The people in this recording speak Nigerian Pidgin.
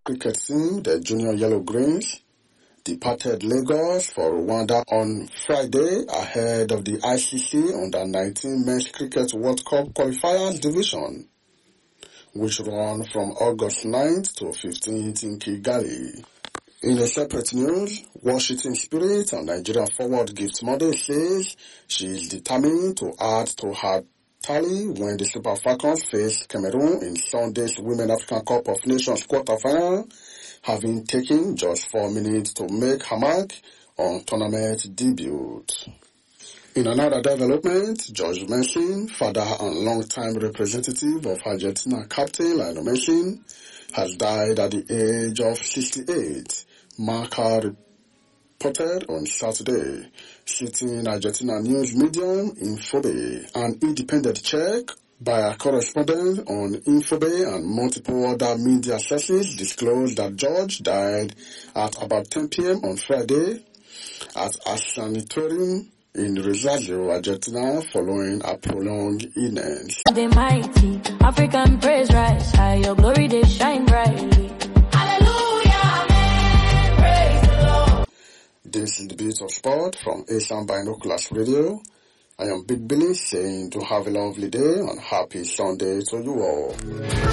cricket team, the Junior Yellow Greens, departed Lagos for Rwanda on Friday ahead of the ICC Under-19 Men's Cricket World Cup Qualifiers Division, which run from August 9th to 15th in Kigali. In a separate news, Washington Spirit and Nigeria forward Gift Monday says she is determined to add to her tally when the Super Falcons face Cameroon in Sunday's Women African Cup of Nations quarterfinal, having taken just 4 minutes to make her mark on tournament debut. In another development, George Mason, father and long-time representative of Argentina captain Lionel Messi, has died at the age of 68, Marca reported on Saturday, citing Argentina news medium Infobae. An independent check by a correspondent on Infobae and multiple other media sources disclosed that George died at about 10 p.m. on Friday at a sanatorium in Rosario, Argentina, following a prolonged illness. The mighty African praise rise high, your glory they shine brightly. Hallelujah, amen, praise the Lord. This is the Beat of Sport from Asian Binoculars Radio. I am Big Billy saying to have a lovely day and happy Sunday to you all.